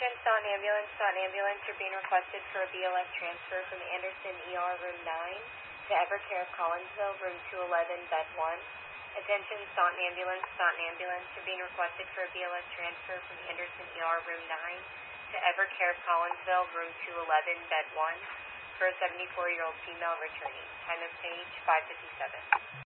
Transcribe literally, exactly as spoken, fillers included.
Attention, Staunton Ambulance. Staunton Ambulance, you're being requested for a B L S transfer from Anderson E R Room nine to Evercare of Collinsville, Room two eleven, Bed one. Attention, Staunton Ambulance. Staunton Ambulance, you're being requested for a B L S transfer from Anderson E R Room nine to Evercare of Collinsville, Room two eleven, Bed one, for a seventy-four-year-old female returning. Time of stage, five fifty-seven.